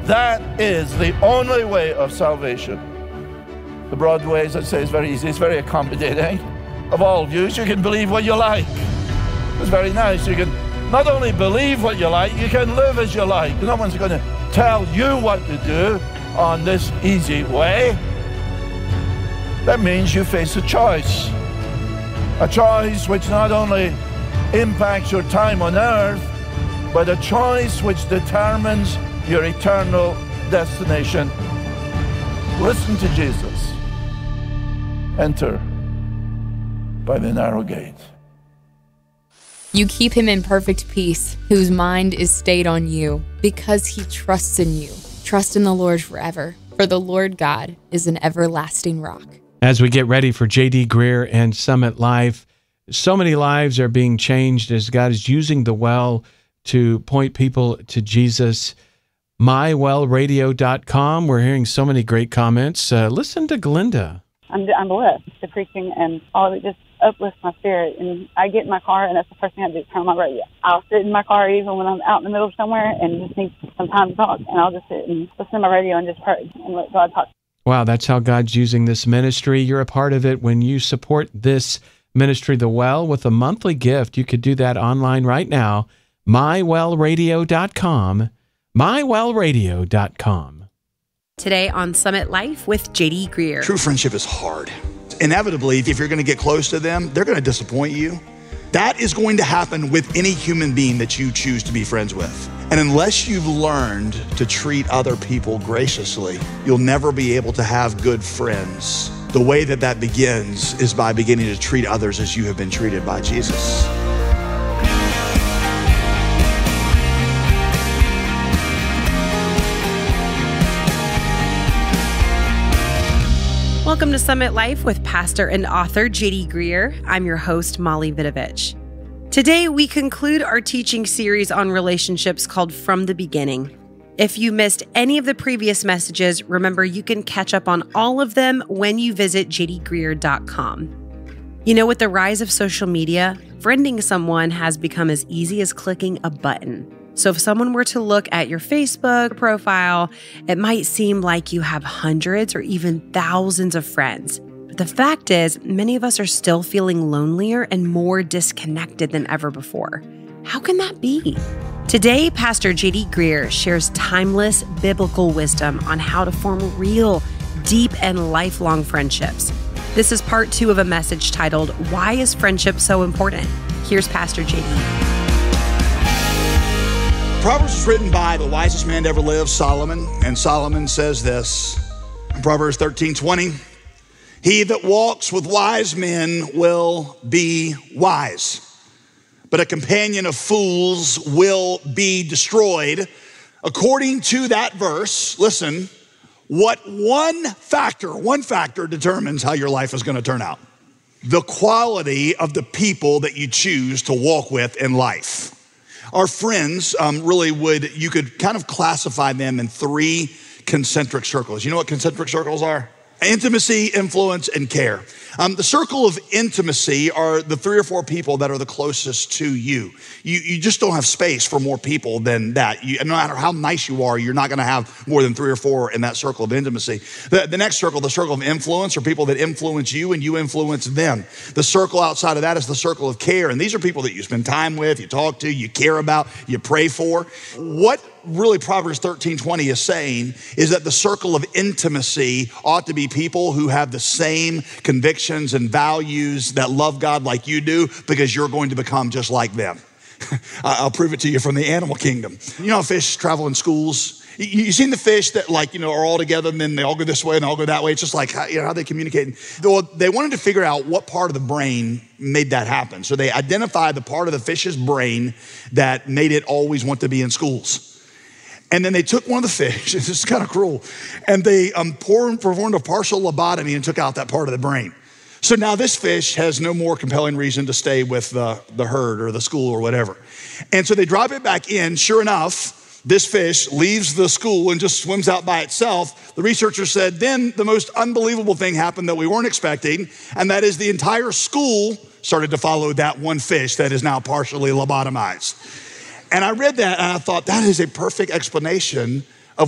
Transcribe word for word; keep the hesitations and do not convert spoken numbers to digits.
That is the only way of salvation. The broad way, as I say, is very easy. It's very accommodating of all views. You can believe what you like. It's very nice. You can not only believe what you like, you can live as you like. No one's going to tell you what to do on this easy way. That means you face a choice. A choice which not only impacts your time on earth, but a choice which determines your eternal destination. Listen to Jesus. Enter by the narrow gate. You keep him in perfect peace, whose mind is stayed on you, because he trusts in you. Trust in the Lord forever, for the Lord God is an everlasting rock. As we get ready for J D Greear and Summit Life, so many lives are being changed as God is using the well to point people to Jesus. my well radio dot com. We're hearing so many great comments. Uh, listen to Glenda. I'm, I'm blessed. The preaching and all of it just uplifts my spirit. And I get in my car, and that's the first thing I do, turn on my radio. I'll sit in my car even when I'm out in the middle of somewhere and just need some time to talk, and I'll just sit and listen to my radio and just pray and let God talk. Wow, that's how God's using this ministry. You're a part of it when you support this ministry, The Well, with a monthly gift. You could do that online right now, my well radio dot com, my well radio dot com. Today on Summit Life with J D Greear. True friendship is hard. Inevitably, if you're going to get close to them, they're going to disappoint you. That is going to happen with any human being that you choose to be friends with. And unless you've learned to treat other people graciously, you'll never be able to have good friends. The way that that begins is by beginning to treat others as you have been treated by Jesus. Welcome to Summit Life with pastor and author J D Greear. I'm your host, Molly Vidovich. Today, we conclude our teaching series on relationships called From the Beginning. If you missed any of the previous messages, remember you can catch up on all of them when you visit j d greear dot com. You know, with the rise of social media, friending someone has become as easy as clicking a button. So if someone were to look at your Facebook profile, it might seem like you have hundreds or even thousands of friends. But the fact is, many of us are still feeling lonelier and more disconnected than ever before. How can that be? Today, Pastor J D Greear shares timeless biblical wisdom on how to form real, deep, and lifelong friendships. This is part two of a message titled, Why is Friendship So Important? Here's Pastor J D. Proverbs was written by the wisest man to ever live, Solomon, and Solomon says this in Proverbs thirteen twenty, he that walks with wise men will be wise, but a companion of fools will be destroyed. According to that verse, listen, what one factor, one factor determines how your life is going to turn out. The quality of the people that you choose to walk with in life. Our friends um, really would, you could kind of classify them in three concentric circles. You know what concentric circles are? Intimacy, influence, and care. Um, the circle of intimacy are the three or four people that are the closest to you. You, you just don't have space for more people than that. You, no matter how nice you are, you're not gonna have more than three or four in that circle of intimacy. The, the next circle, the circle of influence, are people that influence you and you influence them. The circle outside of that is the circle of care. And these are people that you spend time with, you talk to, you care about, you pray for. What really Proverbs thirteen twenty is saying is that the circle of intimacy ought to be people who have the same convictions and values, that love God like you do, because you're going to become just like them. I'll prove it to you from the animal kingdom. You know how fish travel in schools? You, you seen the fish that, like, you know, are all together and then they all go this way and they all go that way. It's just like, how, you know, how they communicate. Well, they wanted to figure out what part of the brain made that happen. So they identified the part of the fish's brain that made it always want to be in schools. And then they took one of the fish, this is kind of cruel, and they um, performed a partial lobotomy and took out that part of the brain. So now this fish has no more compelling reason to stay with the, the herd or the school or whatever. And so they drop it back in. Sure enough, this fish leaves the school and just swims out by itself. The researchers said, then the most unbelievable thing happened that we weren't expecting, and that is the entire school started to follow that one fish that is now partially lobotomized. And I read that and I thought, that is a perfect explanation